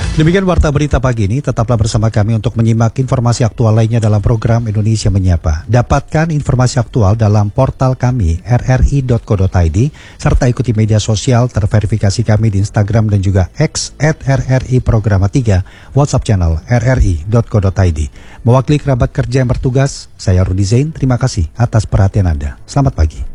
Demikian warta berita pagi ini. Tetaplah bersama kami untuk menyimak informasi aktual lainnya dalam program Indonesia Menyapa. Dapatkan informasi aktual dalam portal kami rri.co.id serta ikuti media sosial terverifikasi kami di Instagram dan juga X @RRI Programa 3 WhatsApp channel rri.co.id. Mewakili kerabat kerja yang bertugas, saya Rudi Zain. Terima kasih atas perhatian Anda. Selamat pagi.